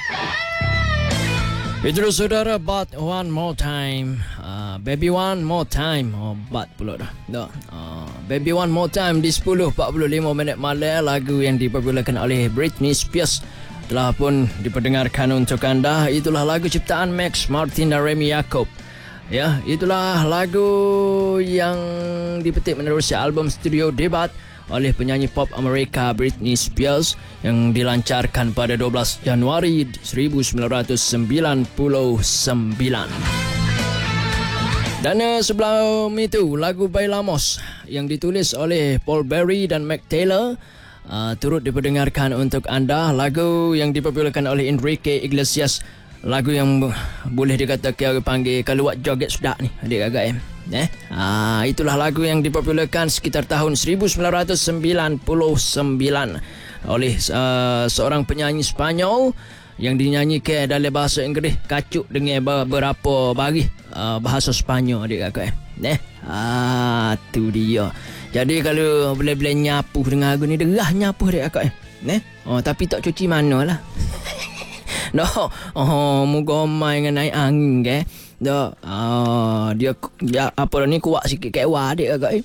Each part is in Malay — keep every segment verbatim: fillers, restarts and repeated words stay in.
Itu saudara, But One More Time, uh, Baby One More Time. Oh, But pula dah, dah. Uh, Baby One More Time di sepuluh empat puluh lima minit malam. Lagu yang dipopularkan oleh Britney Spears telah pun diperdengarkan untuk anda. Itulah lagu ciptaan Max Martin dan Remy Yacob. Ya, itulah lagu yang dipetik menerusi album studio debut oleh penyanyi pop Amerika Britney Spears yang dilancarkan pada dua belas Januari seribu sembilan ratus sembilan puluh sembilan. Dan uh, sebelum itu lagu Bailamos yang ditulis oleh Paul Berry dan Mac Taylor uh, turut diperdengarkan untuk anda. Lagu yang dipopularkan oleh Enrique Iglesias, lagu yang boleh dikatakan panggil kalau buat joget sudah ni adik-adik eh. Eh, ah, itulah lagu yang dipopularkan sekitar tahun seribu sembilan ratus sembilan puluh sembilan oleh uh, seorang penyanyi Spanyol yang dinyanyikan dalam bahasa Inggeris kacuk dengan beberapa bagi uh, bahasa Sepanyol adik-adik eh. Eh, ah, tu dia. Jadi kalau boleh-boleh nyapu dengan lagu ni, derah nyapu adik-adik eh. Oh, tapi tak cuci mana lah. No, oh, muka mai dengan naik angin ke. Dah, uh, dia, dia apa ni kuat sikit kat wah dia agak eh.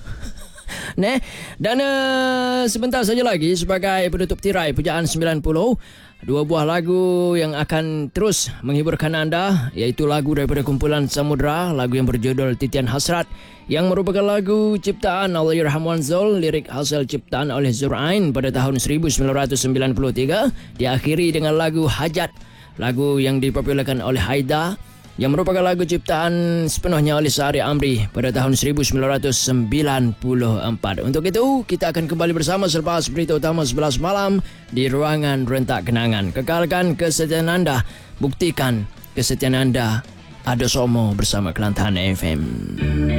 Neh, dan uh, sebentar saja lagi sebagai penutup tirai pujaan sembilan puluh, dua buah lagu yang akan terus menghiburkan anda, iaitu lagu daripada kumpulan Samudra, lagu yang berjudul Titian Hasrat yang merupakan lagu ciptaan Allahyarham Wan Zul, lirik hasil ciptaan oleh Zurain pada tahun seribu sembilan ratus sembilan puluh tiga, diakhiri dengan lagu Hajat, lagu yang dipopularkan oleh Haida yang merupakan lagu ciptaan sepenuhnya oleh Sari Amri pada tahun seribu sembilan ratus sembilan puluh empat. Untuk itu, kita akan kembali bersama selepas berita utama sebelas malam di Ruangan Rentak Kenangan. Kekalkan kesetiaan anda, buktikan kesetiaan anda. Ada Somo bersama Kelantan F M.